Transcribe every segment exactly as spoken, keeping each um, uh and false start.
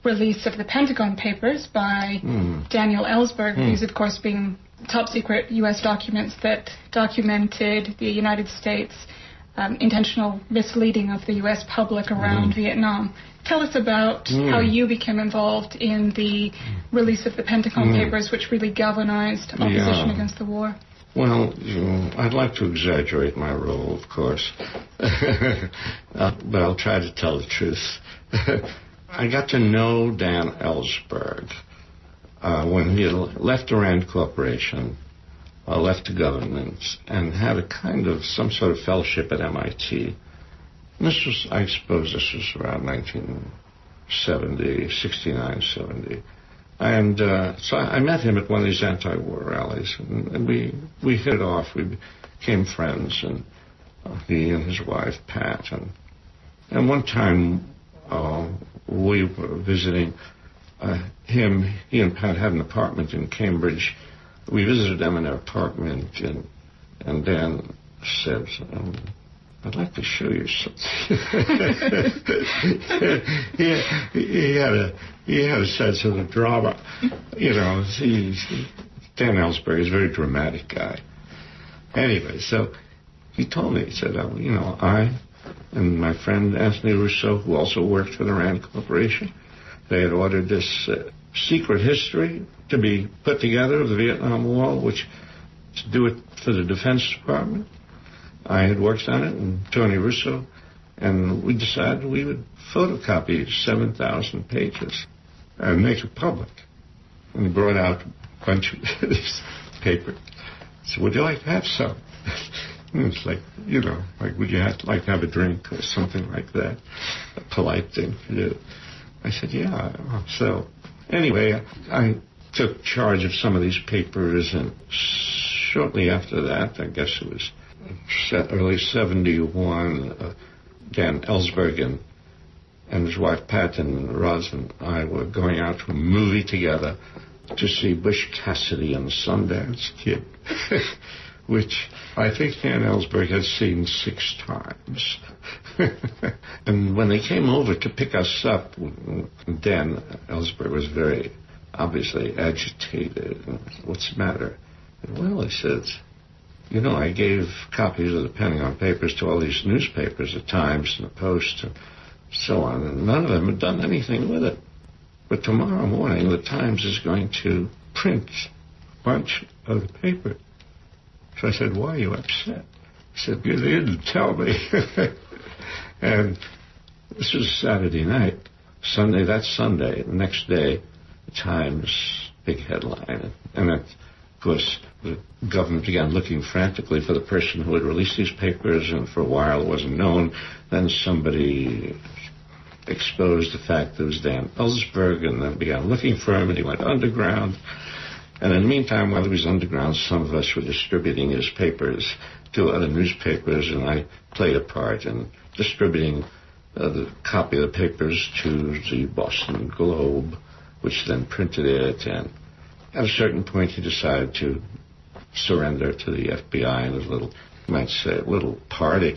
release of the Pentagon Papers by mm. Daniel Ellsberg, mm. these, of course, being top-secret U S documents that documented the United States' um, intentional misleading of the U S public around mm. Vietnam. Tell us about mm. how you became involved in the release of the Pentagon mm. Papers, which really galvanized opposition yeah. against the war. Well, you know, I'd like to exaggerate my role, of course, uh, but I'll try to tell the truth. I got to know Dan Ellsberg uh, when he left the Rand Corporation, uh, left the government, and had a kind of some sort of fellowship at M I T. And this was, I suppose, this was around nineteen seventy, sixty-nine, seventy. And uh, so I met him at one of these anti-war rallies, and, and we we hit it off. We became friends, and uh, he and his wife Pat. And and one time uh, we were visiting uh, him. He and Pat had an apartment in Cambridge. We visited them in their apartment, and and Dan said, Um, I'd like to show you something. he, he had a he had a sense of the drama. You know, he, Dan Ellsberg is a very dramatic guy. Anyway, so he told me, he said, oh, you know, I and my friend Anthony Russo, who also worked for the Rand Corporation, they had ordered this uh, secret history to be put together of the Vietnam War, which to do it for the Defense Department. I had worked on it, and Tony Russo, and we decided we would photocopy seven thousand pages and make it public. And he brought out a bunch of these papers. So, would you like to have some? And it's like, you know, like, would you have to, like to have a drink or something like that? A polite thing to do. I said, yeah. So, anyway, I took charge of some of these papers, and shortly after that, I guess it was early seventy-one, uh, Dan Ellsberg and, and his wife Pat and Roz and I were going out to a movie together to see Butch Cassidy and the Sundance Kid, which I think Dan Ellsberg had seen six times. And when they came over to pick us up, Dan Ellsberg was very obviously agitated. What's the matter? And, well, he says, you know, I gave copies of the Pentagon Papers to all these newspapers, the Times and the Post and so on, and none of them had done anything with it. But tomorrow morning, the Times is going to print a bunch of the paper. So I said, why are you upset? He said, you didn't tell me. And this was Saturday night. Sunday, that Sunday, the next day, the Times, big headline. And that, of course, the government began looking frantically for the person who had released these papers, and for a while it wasn't known. Then somebody exposed the fact that it was Dan Ellsberg, and then began looking for him, and he went underground. And in the meantime, while he was underground, some of us were distributing his papers to other newspapers, and I played a part in distributing uh, the copy of the papers to the Boston Globe, which then printed it. And at a certain point, he decided to surrender to the F B I in a little, you might say, a little party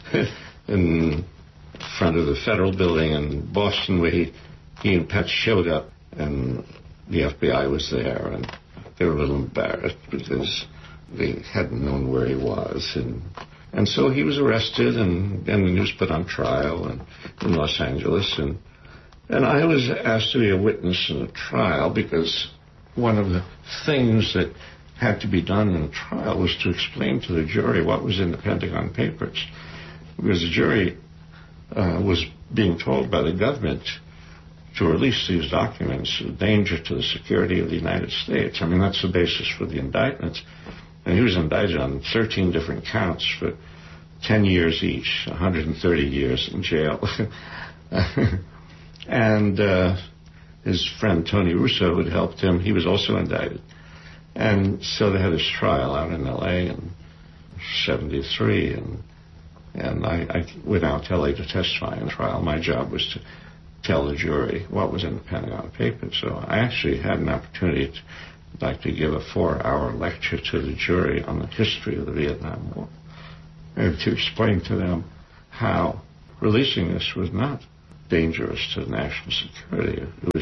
in front of the Federal Building in Boston, where he, he and Pat showed up, and the F B I was there, and they were a little embarrassed because they hadn't known where he was. And and so he was arrested, and, and he was put on trial in, in Los Angeles. And, and I was asked to be a witness in the trial because one of the things that had to be done in the trial was to explain to the jury what was in the Pentagon Papers. Because the jury uh, was being told by the government to release these documents, a danger to the security of the United States. I mean, that's the basis for the indictment. And he was indicted on thirteen different counts for ten years each, one hundred thirty years in jail. And uh, his friend Tony Russo had helped him. He was also indicted. And so they had his trial out in L A in seventy-three, and and I, I went out to L A to testify in the trial. My job was to tell the jury what was in the Pentagon Papers. So I actually had an opportunity to, like, to give a four-hour lecture to the jury on the history of the Vietnam War, and to explain to them how releasing this was not dangerous to national security. It was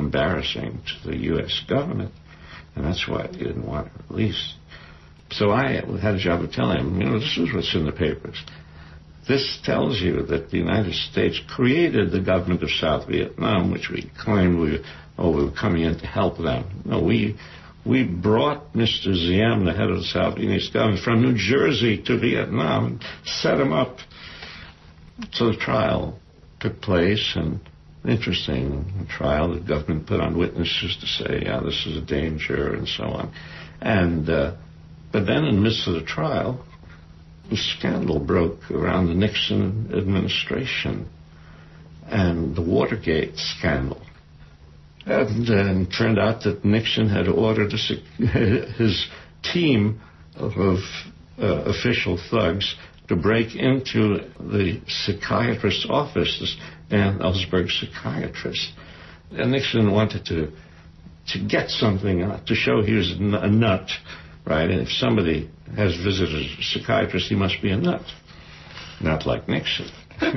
embarrassing to the U S government, and that's why he didn't want it released. So I had a job of telling him, you know, this is what's in the papers. This tells you that the United States created the government of South Vietnam, which we claimed we, oh, we were coming in to help them. No, we we brought Mister Diem, the head of the South Vietnamese government, from New Jersey to Vietnam and set him up. So the trial took place, and interesting trial. The government put on witnesses to say, yeah, this is a danger, and so on. And uh, but then in the midst of the trial, the scandal broke around the Nixon administration and the Watergate scandal. And then it turned out that Nixon had ordered a, his team of uh, official thugs to break into the psychiatrist's office, Dan Ellsberg, psychiatrist. And Nixon wanted to to get something uh, to show he was a nut, right? And if somebody has visited a psychiatrist, he must be a nut. Not like Nixon.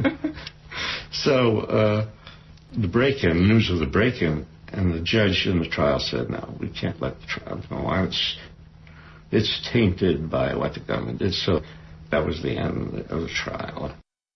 so uh, the break-in, news of the break-in, and the judge in the trial said, no, we can't let the trial go on. It's, it's tainted by what the government did. So that was the end of the trial.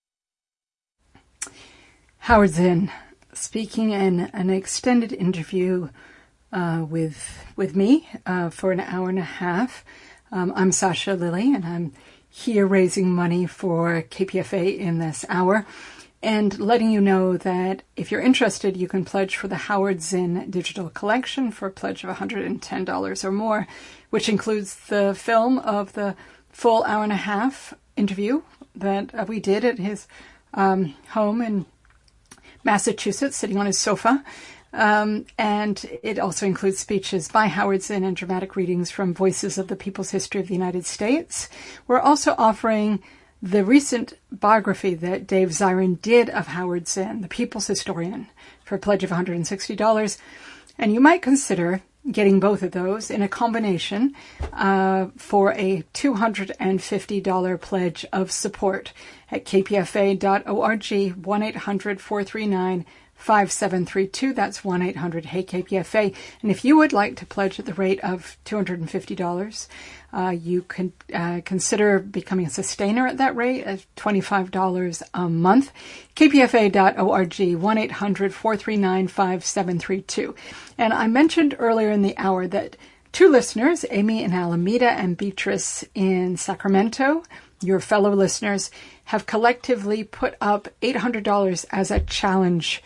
Howard Zinn speaking in an extended interview uh, with with me uh, for an hour and a half. Um, I'm Sasha Lilly, and I'm here raising money for K P F A in this hour, and letting you know that if you're interested, you can pledge for the Howard Zinn digital collection for a pledge of one hundred ten dollars or more, which includes the film of the full hour and a half interview that uh, we did at his um, home in Massachusetts, sitting on his sofa. Um, and it also includes speeches by Howard Zinn and dramatic readings from Voices of the People's History of the United States. We're also offering the recent biography that Dave Zirin did of Howard Zinn, the People's Historian, for a pledge of one hundred sixty dollars. And you might consider getting both of those in a combination uh, for a two hundred fifty dollars pledge of support at k p f a dot org, one eight hundred, four three nine, five seven three two. That's one eight hundred, hey K P F A. And if you would like to pledge at the rate of two hundred fifty dollars, uh, you can uh, consider becoming a sustainer at that rate of twenty-five dollars a month. k p f a dot org, one eight hundred, four three nine, five seven three two. And I mentioned earlier in the hour that two listeners, Amy in Alameda and Beatrice in Sacramento, your fellow listeners, have collectively put up eight hundred dollars as a challenge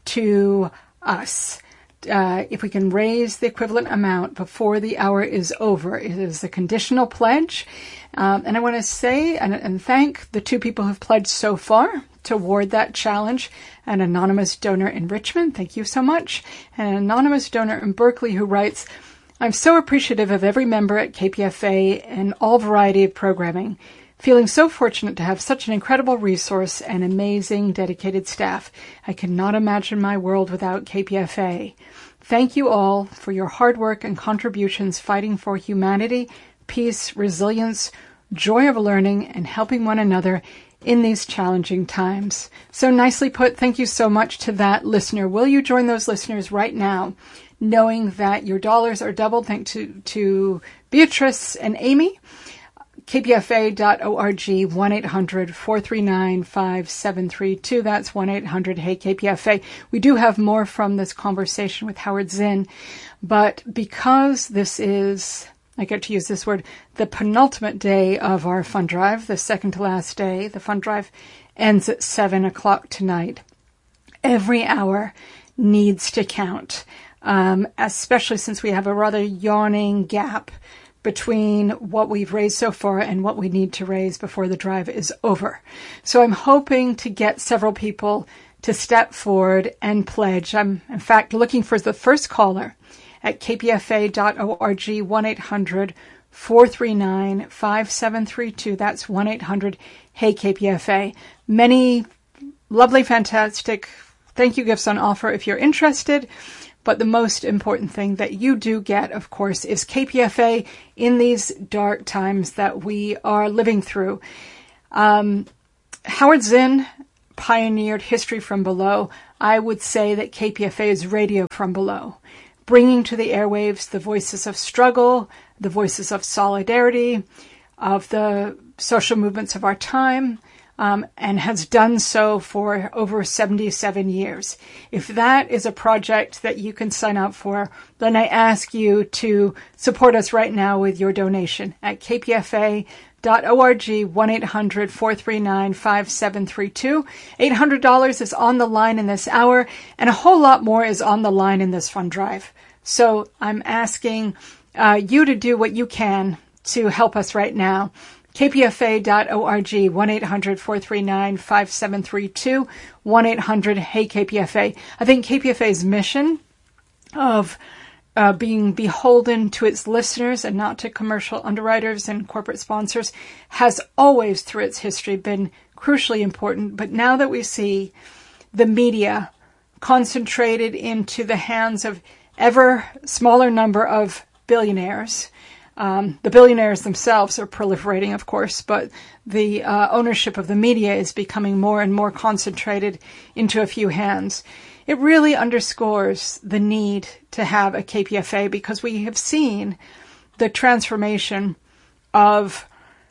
to us. Uh, if we can raise the equivalent amount before the hour is over, it is a conditional pledge. Um, and I want to say and, and thank the two people who've pledged so far toward that challenge. An anonymous donor in Richmond, thank you so much. And an anonymous donor in Berkeley who writes, I'm so appreciative of every member at K P F A and all variety of programming. Feeling so fortunate to have such an incredible resource and amazing, dedicated staff. I cannot imagine my world without K P F A. Thank you all for your hard work and contributions fighting for humanity, peace, resilience, joy of learning, and helping one another in these challenging times. So nicely put. Thank you so much to that listener. Will you join those listeners right now, knowing that your dollars are doubled? Thanks to, to Beatrice and Amy. k p f a dot org, one eight hundred, four three nine, five seven three two. That's one eight hundred, hey K P F A. We do have more from this conversation with Howard Zinn, but because this is, I get to use this word, the penultimate day of our fund drive, the second to last day, the fund drive ends at seven o'clock tonight. Every hour needs to count, um, especially since we have a rather yawning gap between what we've raised so far and what we need to raise before the drive is over. So I'm hoping to get several people to step forward and pledge. I'm, in fact, looking for the first caller at k p f a dot org, one eight hundred, four three nine, five seven three two. That's one eight hundred, hey K P F A. Many lovely, fantastic thank you gifts on offer if you're interested. But the most important thing that you do get, of course, is K P F A in these dark times that we are living through. Um, Howard Zinn pioneered History from Below. I would say that K P F A is radio from below, bringing to the airwaves the voices of struggle, the voices of solidarity, of the social movements of our time, um, and has done so for over seventy-seven years. If that is a project that you can sign up for, then I ask you to support us right now with your donation at k p f a dot org, one eight hundred, four three nine, five seven three two. eight hundred dollars is on the line in this hour, and a whole lot more is on the line in this fund drive. So I'm asking uh, you to do what you can to help us right now. k p f a dot org, one eight hundred, four three nine, five seven three two, one eight hundred, hey K P F A. I think K P F A's mission of uh, being beholden to its listeners and not to commercial underwriters and corporate sponsors has always, through its history, been crucially important. But now that we see the media concentrated into the hands of ever smaller number of billionaires, Um, the billionaires themselves are proliferating, of course, but the uh, ownership of the media is becoming more and more concentrated into a few hands. It really underscores the need to have a K P F A, because we have seen the transformation of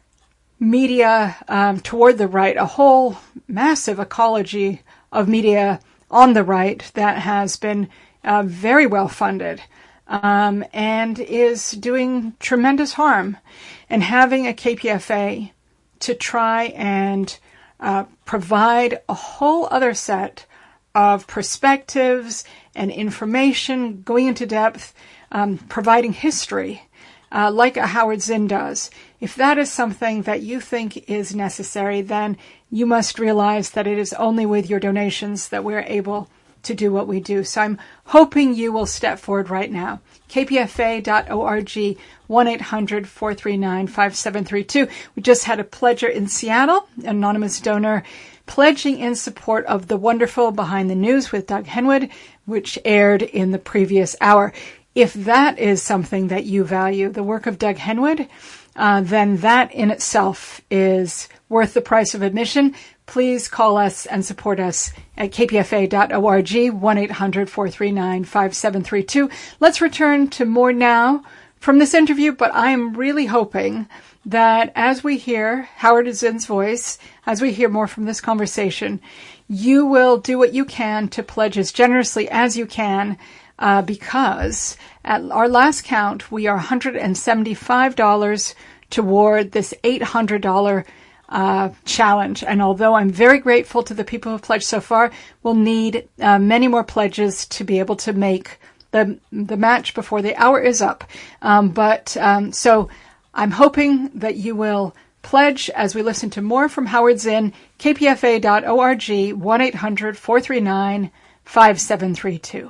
media um, toward the right, a whole massive ecology of media on the right that has been uh, very well funded. Um, and is doing tremendous harm. And having a K P F A to try and uh, provide a whole other set of perspectives and information, going into depth, um, providing history, uh, like a Howard Zinn does. If that is something that you think is necessary, then you must realize that it is only with your donations that we're able to do what we do. So I'm hoping you will step forward right now. k p f a dot org, one eight hundred, four three nine, five seven three two. We just had a pledger in Seattle, an anonymous donor, pledging in support of the wonderful Behind the News with Doug Henwood, which aired in the previous hour. If that is something that you value, the work of Doug Henwood, uh, then that in itself is worth the price of admission. Please call us and support us at k p f a dot org, one eight hundred, four three nine, five seven three two. Let's return to more now from this interview, but I am really hoping that as we hear Howard Zinn's voice, as we hear more from this conversation, you will do what you can to pledge as generously as you can, uh, because at our last count, we are one hundred seventy-five dollars toward this eight hundred dollars Uh, challenge. And although I'm very grateful to the people who have pledged so far, we'll need uh, many more pledges to be able to make the the match before the hour is up. Um, but um, so I'm hoping that you will pledge as we listen to more from Howard Zinn. k p f a dot org, one eight hundred, four three nine, five seven three two.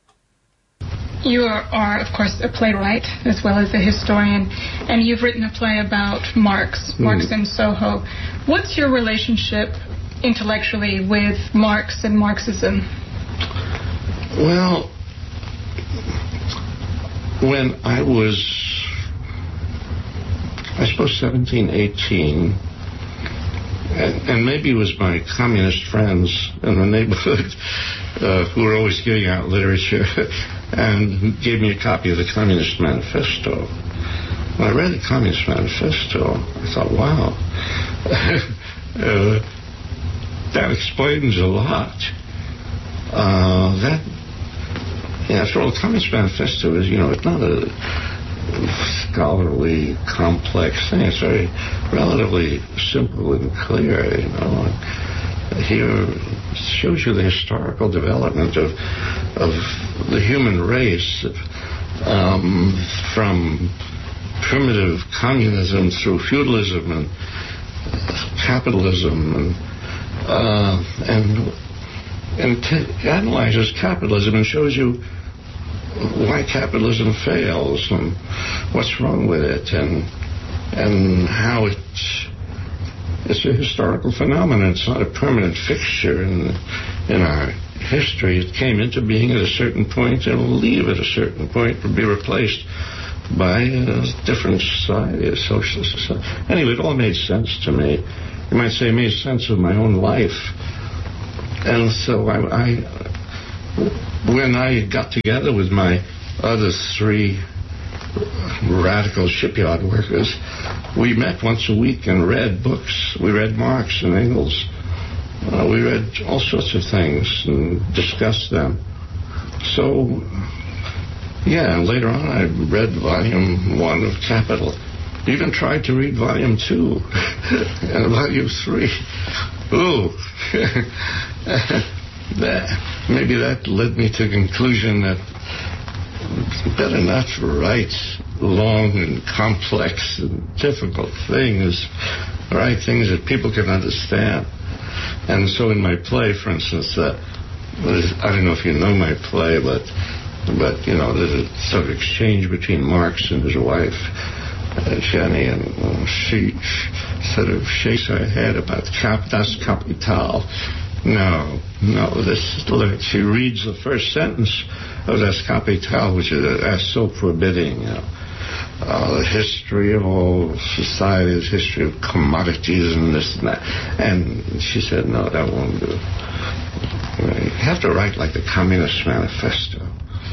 You are, are, of course, a playwright as well as a historian, and you've written a play about Marx, mm. Marx and Soho. What's your relationship intellectually with Marx and Marxism? Well, when I was, I suppose, seventeen, eighteen, and, and maybe it was my communist friends in the neighborhood uh, who were always giving out literature and who gave me a copy of the Communist Manifesto. When I read the Communist Manifesto, I thought, wow, uh, that explains a lot. Uh, that, yeah, after all, the Communist Manifesto is, you know, it's not a scholarly, complex thing. It's very relatively simple and clear, you know. Here shows you the historical development of of the human race, um, from primitive communism through feudalism and capitalism, and uh, and and t- analyzes capitalism and shows you why capitalism fails and what's wrong with it, and and how it. It's a historical phenomenon. It's not a permanent fixture in in our history. It came into being at a certain point and will leave at a certain point and be replaced by a different society, a socialist society. Anyway, it all made sense to me. You might say it made sense of my own life. and so I, I, when I got together with my other three radical shipyard workers, we met once a week and read books. We read Marx and Engels. Uh, we read all sorts of things and discussed them. So, yeah, and later on I read volume one of Capital. Even tried to read volume two and volume three. Ooh. that, maybe that led me to the conclusion that it's better not to write long and complex and difficult things, write things that people can understand. And so in my play, for instance, uh, I don't know if you know my play, but, but you know, there's a sort of exchange between Marx and his wife, uh, Jenny, and uh, she sort of shakes her head about Cap das Kapital. No, no, this, she reads the first sentence of Das Kapital, which is uh, so forbidding, you know. Uh, the history of all society, the history of commodities and this and that. And she said, no, that won't do. You have to write like the Communist Manifesto.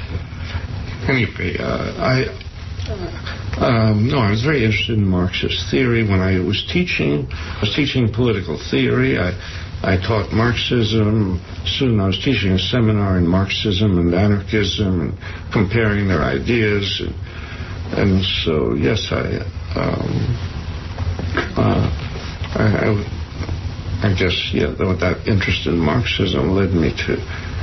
Anyway, uh, I... Um, no, I was very interested in Marxist theory. When I was teaching, I was teaching political theory. I, I taught Marxism. Soon I was teaching a seminar in Marxism and anarchism and comparing their ideas. And, and so, yes, I, um, uh, I, I, I guess, yeah, that interest in Marxism led me to,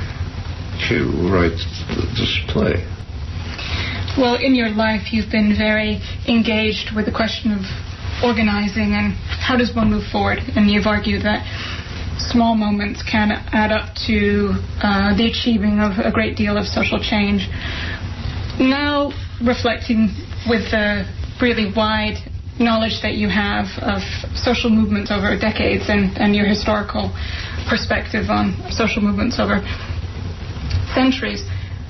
to write this play. Well, in your life, you've been very engaged with the question of organizing and how does one move forward. And you've argued that small moments can add up to uh, the achieving of a great deal of social change. Now, reflecting with the really wide knowledge that you have of social movements over decades and, and your historical perspective on social movements over centuries,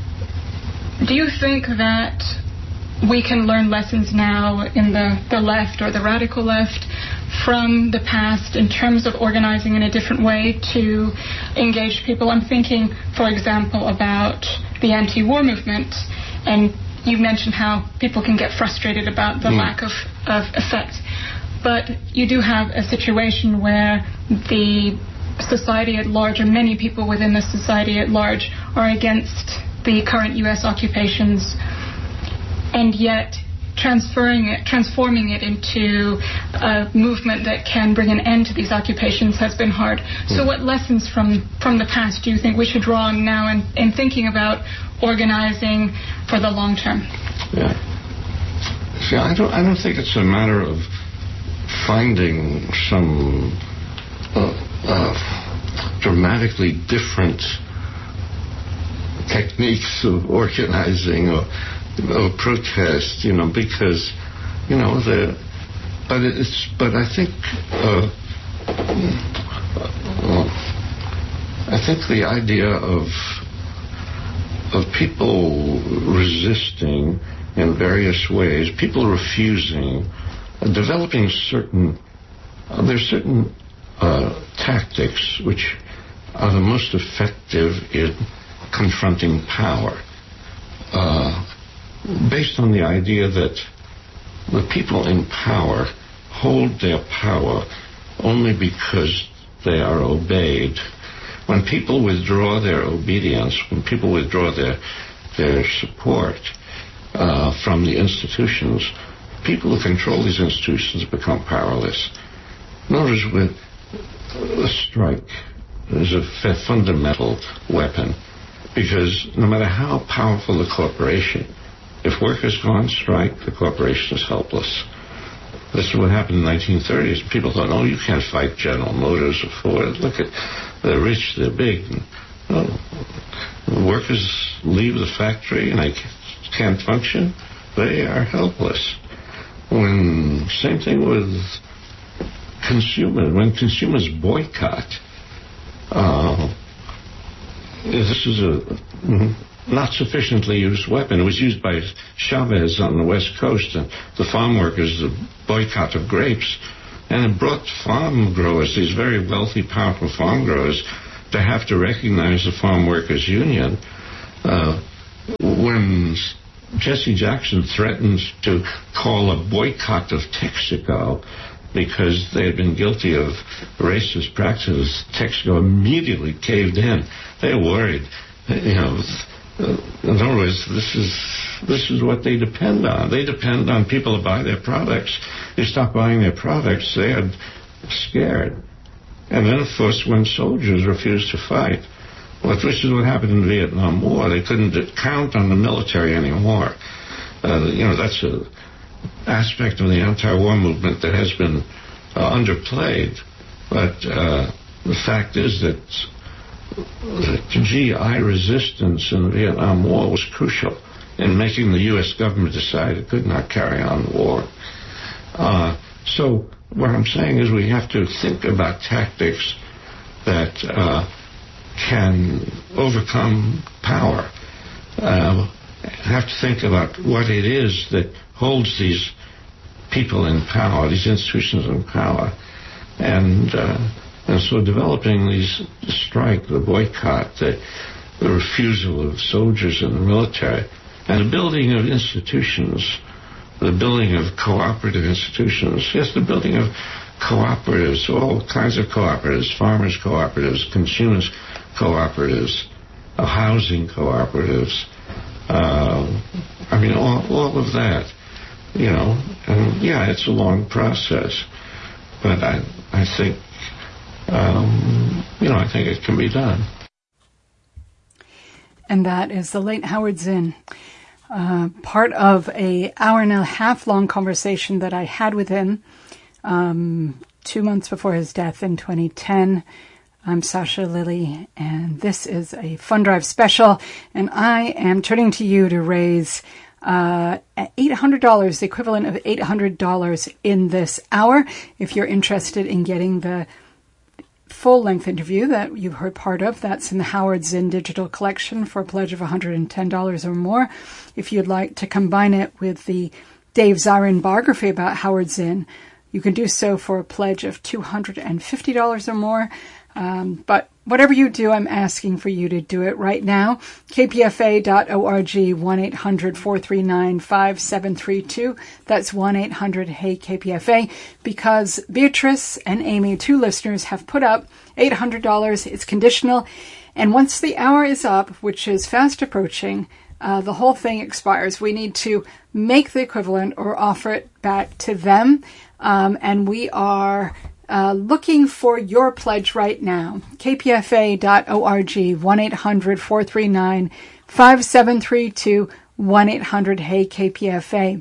do you think that we can learn lessons now in the, the left or the radical left from the past in terms of organizing in a different way to engage people? I'm thinking, for example, about the anti-war movement, and you mentioned how people can get frustrated about the mm. lack of, of effect. But you do have a situation where the society at large, or many people within the society at large, are against the current U S occupations, and yet transferring it, transforming it into a movement that can bring an end to these occupations has been hard. Mm. So what lessons from, from the past do you think we should draw on now in, in thinking about organizing for the long term? Yeah. See, I don't, I don't think it's a matter of finding some uh, uh, dramatically different techniques of organizing or, or protest, you know, because, you know, the, but it's, but I think, uh, uh, I think the idea of, of people resisting in various ways, people refusing, uh, developing certain, uh, there's certain uh, tactics which are the most effective in confronting power, uh, based on the idea that the people in power hold their power only because they are obeyed. When people withdraw their obedience, when people withdraw their their support uh, from the institutions, people who control these institutions become powerless. Notice with a strike is a f- fundamental weapon. Because no matter how powerful the corporation, if workers go on strike, the corporation is helpless. This is what happened in the nineteen thirties. People thought, oh, you can't fight General Motors or Ford. Look at, they're rich, they're big. No, the workers leave the factory and they can't function. They are helpless. When, same thing with consumers. When consumers boycott, uh, this is a not sufficiently used weapon. It was used by Chavez on the West Coast, and the farm workers, the boycott of grapes, and it brought farm growers, these very wealthy, powerful farm growers, to have to recognize the Farm Workers Union uh, when Jesse Jackson threatens to call a boycott of Texaco because they had been guilty of racist practices. Texaco immediately caved in. They were worried. You know, in other words, this is this is what they depend on. They depend on people to buy their products. They stopped buying their products. They had scared. And then, of course, when soldiers refused to fight, well, which is what happened in the Vietnam War, they couldn't count on the military anymore. Uh, you know, that's an aspect of the anti-war movement that has been uh, underplayed. But uh, the fact is that the G I resistance in the Vietnam War was crucial in making the U S government decide it could not carry on the war. Uh, so what I'm saying is we have to think about tactics that uh, can overcome power. Uh, have to think about what it is that holds these people in power, these institutions in power. And uh, and so developing these, the strike, the boycott, the, the refusal of soldiers in the military, and the building of institutions, the building of cooperative institutions, yes, the building of cooperatives, all kinds of cooperatives, farmers cooperatives, consumers cooperatives, uh, housing cooperatives, uh, I mean, all, all of that, you know, and yeah, it's a long process, but I, I think, um, you know, I think it can be done. And that is the late Howard Zinn, uh, part of a hour and a half long conversation that I had with him um, two months before his death in twenty ten. I'm Sasha Lilley, and this is a Fund Drive special, and I am turning to you to raise uh, eight hundred dollars, the equivalent of eight hundred dollars in this hour. If you're interested in getting the full-length interview that you've heard part of, that's in the Howard Zinn digital collection for a pledge of one hundred ten dollars or more. If you'd like to combine it with the Dave Zirin biography about Howard Zinn, you can do so for a pledge of two hundred fifty dollars or more. Um, but whatever you do, I'm asking for you to do it right now. K P F A dot org, one eight hundred four three nine five seven three two. That's one eight hundred Hey K P F A, because Beatrice and Amy, two listeners, have put up eight hundred dollars. It's conditional. And once the hour is up, which is fast approaching, uh, the whole thing expires. We need to make the equivalent or offer it back to them. Um, and we are Uh, looking for your pledge right now. K P F A dot org, one eight hundred four three nine five seven three two, one eight hundred Hey K P F A.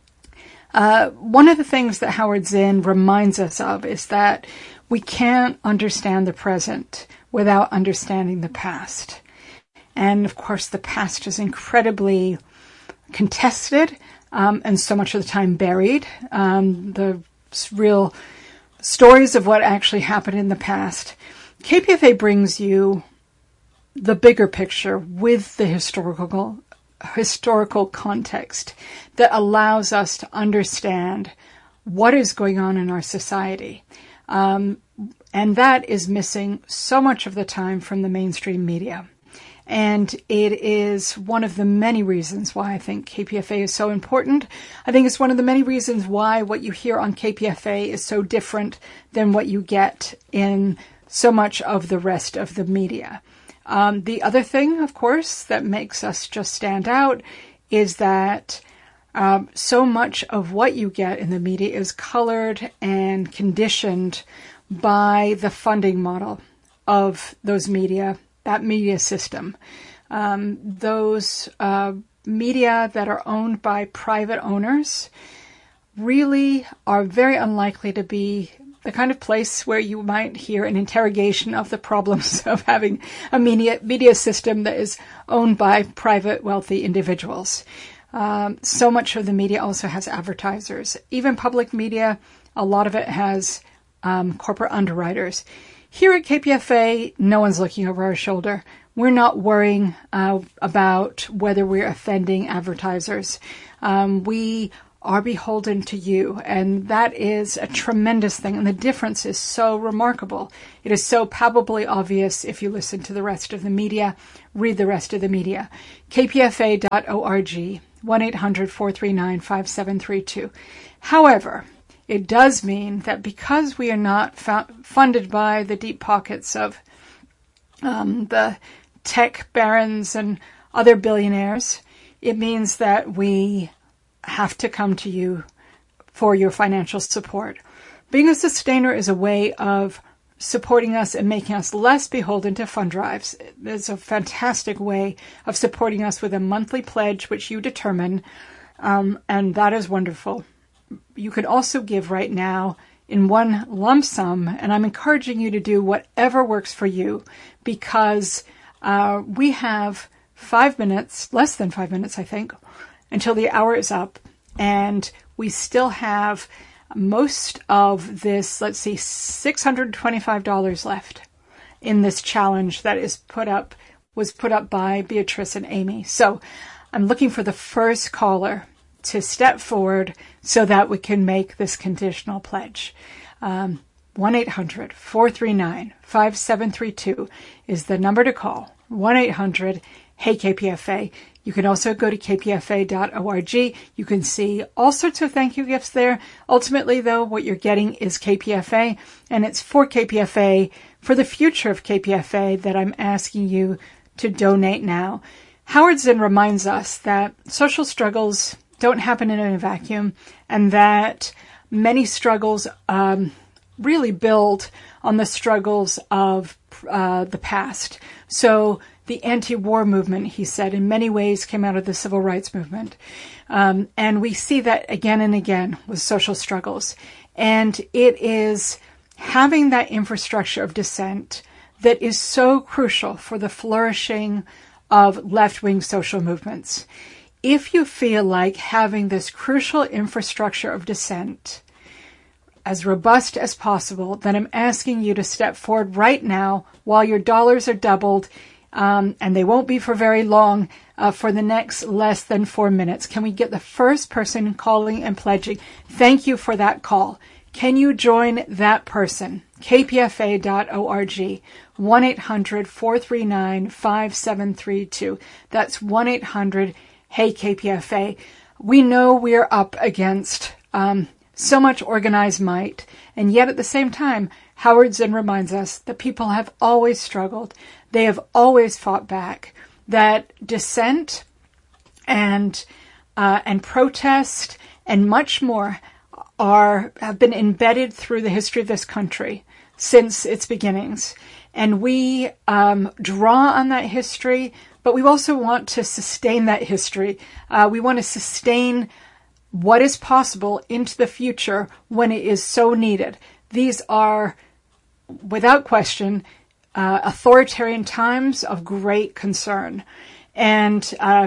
Uh, one of the things that Howard Zinn reminds us of is that we can't understand the present without understanding the past. And of course, the past is incredibly contested um, and so much of the time buried. Um, the real stories of what actually happened in the past. K P F A brings you the bigger picture with the historical historical context that allows us to understand what is going on in our society. Um, and that is missing so much of the time from the mainstream media. And it is one of the many reasons why I think K P F A is so important. I think it's one of the many reasons why what you hear on K P F A is so different than what you get in so much of the rest of the media. Um, the other thing, of course, that makes us just stand out is that um, so much of what you get in the media is colored and conditioned by the funding model of those media, that media system. Um, those uh, media that are owned by private owners really are very unlikely to be the kind of place where you might hear an interrogation of the problems of having a media, media system that is owned by private wealthy individuals. Um, so much of the media also has advertisers. Even public media, a lot of it has um, corporate underwriters. Here at K P F A, no one's looking over our shoulder. We're not worrying uh, about whether we're offending advertisers. Um, we are beholden to you. And that is a tremendous thing. And the difference is so remarkable. It is so palpably obvious if you listen to the rest of the media, read the rest of the media. K P F A dot org, one eight hundred four three nine five seven three two. However, it does mean that because we are not fu- funded by the deep pockets of um, the tech barons and other billionaires, it means that we have to come to you for your financial support. Being a sustainer is a way of supporting us and making us less beholden to fund drives. It's a fantastic way of supporting us with a monthly pledge, which you determine, um, and that is wonderful. You can also give right now in one lump sum, and I'm encouraging you to do whatever works for you, because uh, we have five minutes, less than five minutes, I think, until the hour is up, and we still have most of this, let's see, six hundred twenty-five dollars left in this challenge that is put up, was put up by Beatrice and Amy. So I'm looking for the first caller to step forward so that we can make this conditional pledge. Um, one eight hundred four three nine five seven three two is the number to call. one eight hundred Hey K P F A. You can also go to K P F A dot org. You can see all sorts of thank you gifts there. Ultimately, though, what you're getting is K P F A, and it's for K P F A, for the future of K P F A, that I'm asking you to donate now. Howard Zinn reminds us that social struggles don't happen in a vacuum, and that many struggles um, really build on the struggles of uh, the past. So the anti-war movement, he said, in many ways came out of the civil rights movement. Um, and we see that again and again with social struggles. And it is having that infrastructure of dissent that is so crucial for the flourishing of left-wing social movements. If you feel like having this crucial infrastructure of dissent as robust as possible, then I'm asking you to step forward right now while your dollars are doubled, um, and they won't be for very long, uh, for the next less than four minutes. Can we get the first person calling and pledging? Thank you for that call. Can you join that person? K P F A dot org, one eight hundred four three nine five seven three two. That's one eight hundred Hey K P F A. We know we're up against um, so much organized might, and yet at the same time, Howard Zinn reminds us that people have always struggled. They have always fought back. That dissent and uh, and protest and much more are have been embedded through the history of this country since its beginnings, and we um, draw on that history. But we also want to sustain that history. Uh, we want to sustain what is possible into the future when it is so needed. These are, without question, uh, authoritarian times of great concern. And uh,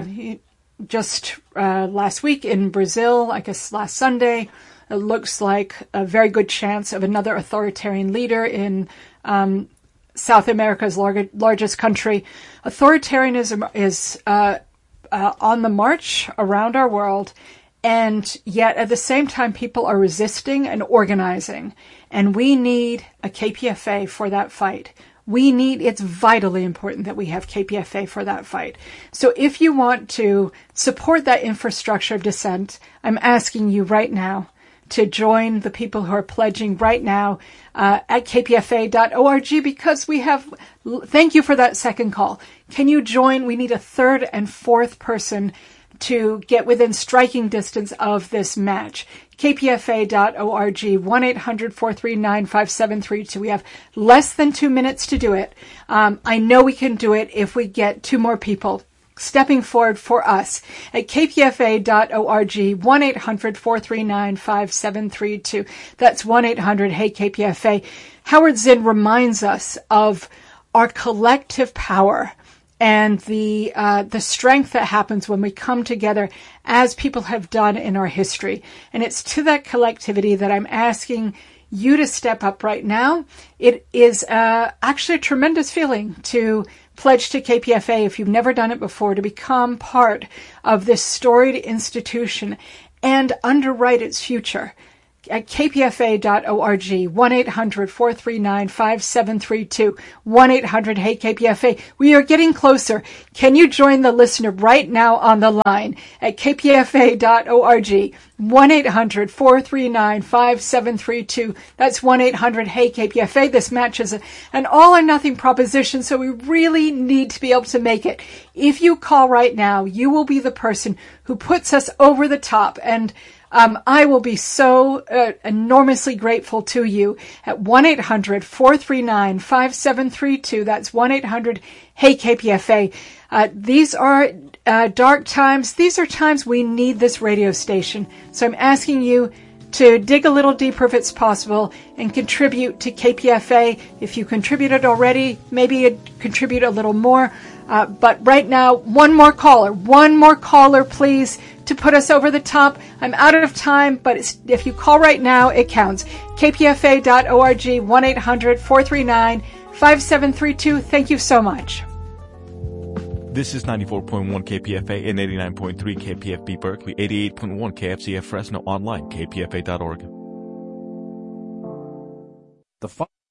just uh, last week in Brazil, I guess last Sunday, it looks like a very good chance of another authoritarian leader in um South America's lar- largest country. Authoritarianism is uh, uh, on the march around our world, and yet at the same time people are resisting and organizing, and we need a K P F A for that fight. We need, it's vitally important that we have K P F A for that fight. So if you want to support that infrastructure of dissent, I'm asking you right now to join the people who are pledging right now uh, at K P F A dot org, because we have, thank you for that second call. Can you join? We need a third and fourth person to get within striking distance of this match. K P F A dot org, one eight hundred four three nine five seven three two. We have less than two minutes to do it. Um, I know we can do it if we get two more people stepping forward for us at K P F A dot org, one eight hundred four three nine five seven three two. That's one eight hundred Hey K P F A. Howard Zinn reminds us of our collective power and the uh, the strength that happens when we come together as people have done in our history. And it's to that collectivity that I'm asking you to step up right now. It is uh, actually a tremendous feeling to pledge to K P F A, if you've never done it before, to become part of this storied institution and underwrite its future at k p f a dot org, one eight hundred, four three nine, five seven three two, one eight hundred, hey K P F A. We are getting closer. Can you join the listener right now on the line at k p f a dot org, one eight hundred, four three nine, five seven three two. That's one eight hundred, hey K P F A. This match is a, an all or nothing proposition, so we really need to be able to make it. If you call right now, you will be the person who puts us over the top, and Um, I will be so uh, enormously grateful to you at one eight hundred, four three nine, five seven three two. That's one eight hundred, hey K P F A. Uh, these are uh, dark times. These are times we need this radio station. So I'm asking you to dig a little deeper if it's possible and contribute to K P F A. If you contributed already, maybe contribute a little more. Uh, but right now, one more caller, one more caller, please, to put us over the top. I'm out of time, but it's, if you call right now, it counts. k p f a dot org, one eight hundred, four three nine, five seven three two. Thank you so much. This is ninety-four point one K P F A and eighty-nine point three K P F B Berkeley, eighty-eight point one K F C F Fresno, online, k p f a dot org. The